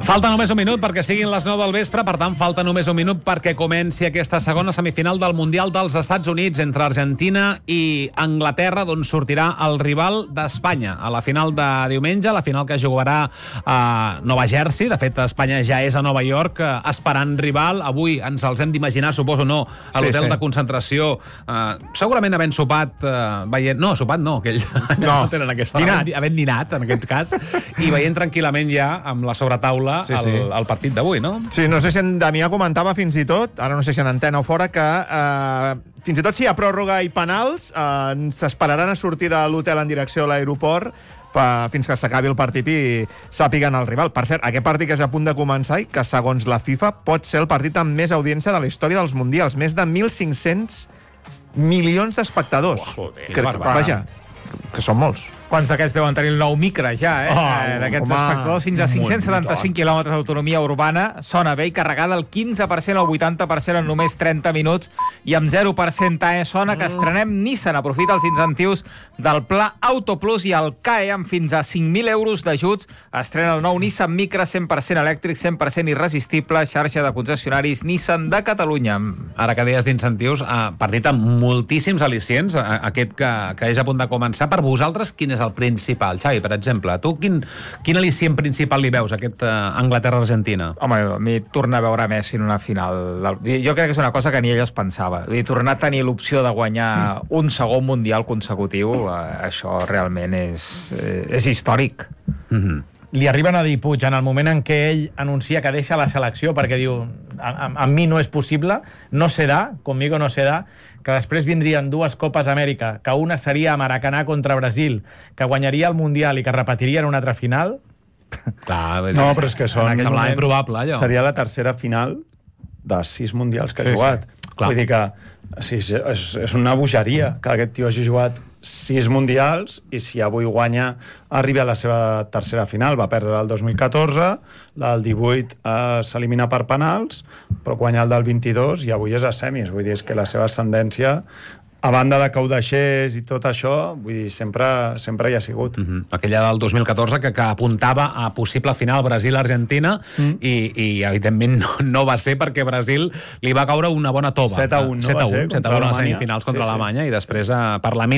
Falta només un minut perquè siguin les 9 del vespre, per tant, falta només un minut perquè comenci aquesta segona semifinal del Mundial dels Estats Units entre Argentina i Anglaterra, d'on sortirà el rival d'Espanya a la final de diumenge, la final que jugarà a Nova Jersey. De fet, Espanya ja és a Nova York esperant rival. Avui ens els hem d'imaginar, suposo, no, a l'hotel de concentració, segurament havent sopat, veient... No, sopat no, que ells no tenen aquesta... Havent dinat, en aquest cas, i veient tranquil·lament ja amb la sobretaula el partit d'avui, no? Sí, no sé si en Damià comentava fins i tot, ara no sé si en antena o fora, que fins i tot si hi ha pròrroga i penals, ens esperaran a sortir de l'hotel en direcció a l'aeroport fins que s'acabi el partit i sàpiguen el rival. Per cert, aquest partit que és a punt de començar i que, segons la FIFA, pot ser el partit amb més audiència de la història dels Mundials. Més de 1.500 milions d'espectadors. Vaja, que són molts. Quants d'aquests deuen tenir el nou micra ja, d'aquests espectadors, fins a 575 quilòmetres d'autonomia urbana. Sona bé i carregada el 15% al 80% en només 30 minuts i amb 0% AE. Sona que estrenem Nissan. Aprofita els incentius del Pla Auto Plus i el CAE amb fins a 5.000 euros d'ajuts. Estrena el nou Nissan Micra 100% elèctric, 100% irresistible, xarxa de concessionaris Nissan de Catalunya. Ara que deies d'incentius, partit amb moltíssims al·licients, aquest que és a punt de començar. Per vosaltres, quin és el principal? Xavi, per exemple, tu quin al·licient principal li veus a aquest Anglaterra-Argentina? Home, a mi tornar a veure Messi en una final... Jo crec que és una cosa que ni ell es pensava. Tornar a tenir l'opció de guanyar un segon mundial consecutiu, això realment és històric. Li arriben a dir Puig en el moment en què ell anuncia que deixa la selecció perquè diu amb mi no és possible, no se da, conmigo no se da, que després vindrien dues Copes Amèrica, que una seria a Maracanà contra Brasil, que guanyaria el Mundial i que repetiria en una altra final. Clar, no, però és que semblava improbable, allò. Seria la tercera final de 6 mundials que ha jugat. Vull dir que és una bogeria que aquest tio hagi jugat 6 mundials i si avui guanya arriba a la seva tercera final. Va perdre el 2014, la del 18 s'elimina per penals, però guanya el del 22 i avui és a semis. Vull dir, és que la seva ascendència, a banda de caudeixers i tot això, vull dir, sempre hi ha sigut. Aquella del 2014 que apuntava a possible final Brasil-Argentina i evidentment no va ser perquè Brasil li va caure una bona tova. 7-1, no? 7-1 a les semifinals contra Alemanya i després per la